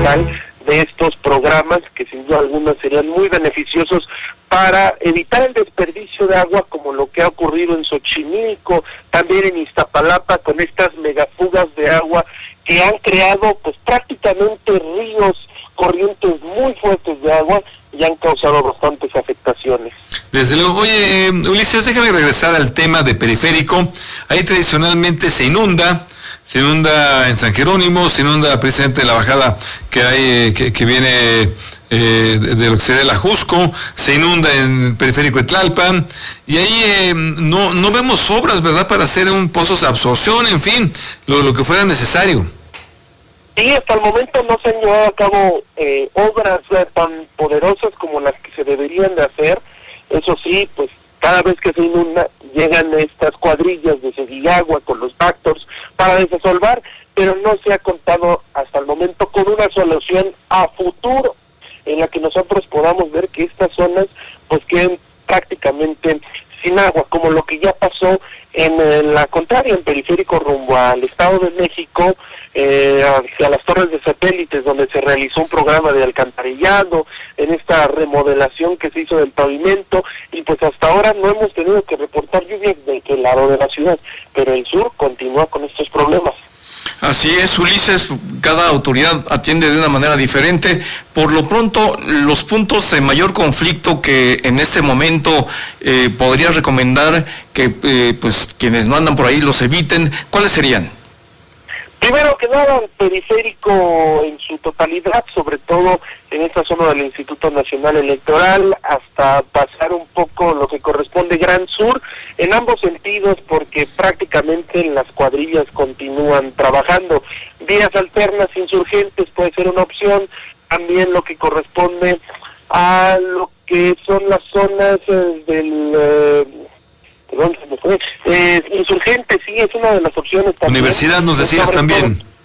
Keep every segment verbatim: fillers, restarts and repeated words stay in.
local de estos programas que sin duda alguna serían muy beneficiosos para evitar el desperdicio de agua, como lo que ha ocurrido en Xochimilco, también en Iztapalapa, con estas megafugas de agua que han creado pues prácticamente ríos, corrientes muy fuertes de agua y han causado bastantes afectaciones. Desde luego. Oye, eh, Ulises, déjame regresar al tema de Periférico. Ahí tradicionalmente se inunda, se inunda en San Jerónimo, se inunda precisamente la bajada que hay, que, que viene eh, de, de lo que sería la Jusco, se inunda en el Periférico de Tlalpan, y ahí eh, no, no vemos obras, ¿verdad?, para hacer un pozos de absorción, en fin, lo, lo que fuera necesario. Sí, hasta el momento no se han llevado a cabo eh, obras eh, tan poderosas como las que se deberían de hacer. Eso sí, pues cada vez que se inunda llegan estas cuadrillas de Seguiagua con los Tractors para desasolvar, pero no se ha contado hasta el momento con una solución a futuro en la que nosotros podamos ver que estas zonas pues queden prácticamente sin agua, como lo que ya pasó en eh, la contraria, en Periférico rumbo al Estado de México, eh, hacia las torres de satélites, donde se realizó un programa de alcantarillado, en esta remodelación que se hizo del pavimento, y pues hasta ahora no hemos tenido que reportar lluvias de aquel lado de la ciudad, pero el sur continúa con estos problemas. Así es, Ulises, cada autoridad atiende de una manera diferente. Por lo pronto, los puntos de mayor conflicto que en este momento eh, podrías recomendar que eh, pues quienes no andan por ahí los eviten, ¿cuáles serían? Primero que nada, el periférico en su totalidad, sobre todo en esta zona del Instituto Nacional Electoral, hasta pasar un poco lo que corresponde Gran Sur, en ambos sentidos, porque prácticamente las cuadrillas continúan trabajando. Vías alternas, insurgentes, puede ser una opción, también lo que corresponde a lo que son las zonas eh, del... Eh, Perdón, se me fue. Eh, insurgente, sí, es una de las opciones también. Universidad, nos decías también. Todo.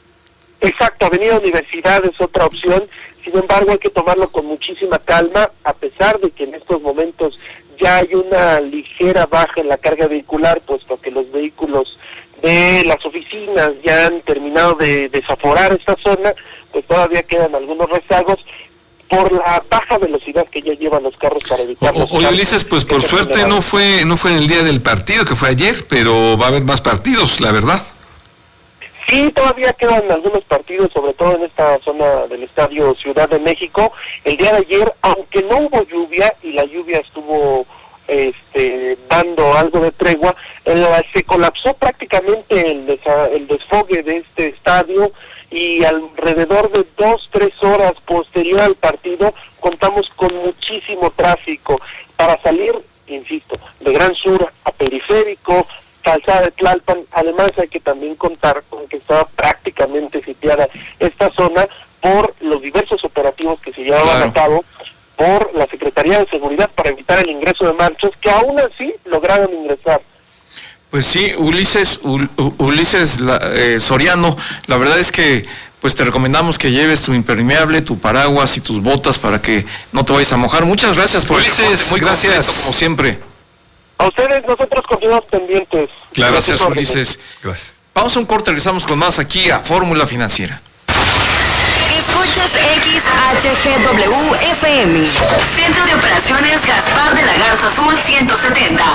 Exacto, Avenida Universidad es otra opción, sin embargo hay que tomarlo con muchísima calma, a pesar de que en estos momentos ya hay una ligera baja en la carga vehicular, puesto que los vehículos de las oficinas ya han terminado de desaforar esta zona, pues todavía quedan algunos rezagos por la baja velocidad que ya llevan los carros para evitar... O, oye, Ulises, pues por suerte no fue no fue en el día del partido, que fue ayer, pero va a haber más partidos, la verdad. Sí, todavía quedan algunos partidos, sobre todo en esta zona del Estadio Ciudad de México. El día de ayer, aunque no hubo lluvia, y la lluvia estuvo este, dando algo de tregua, el, se colapsó prácticamente el, desa, el desfogue de este estadio, y alrededor de dos, tres horas posterior al partido contamos con muchísimo tráfico para salir, insisto, de Gran Sur a Periférico, Calzada de Tlalpan. Además hay que también contar con que estaba prácticamente sitiada esta zona por los diversos operativos que se llevaban claro. a cabo por la Secretaría de Seguridad para evitar el ingreso de marchas, que aún así lograron ingresar. Pues sí, Ulises, Ul, Ulises la, eh, Soriano, la verdad es que pues te recomendamos que lleves tu impermeable, tu paraguas y tus botas para que no te vayas a mojar. Muchas gracias por Ulises, muy gracias completo, como siempre. A ustedes, nosotros continuamos pendientes. Claro, gracias, Ulises. Gracias. Vamos a un corte, regresamos con más aquí a Fórmula Financiera. Escuchas X H G W F M. Centro de Operaciones Gaspar de la Garza Azul ciento setenta.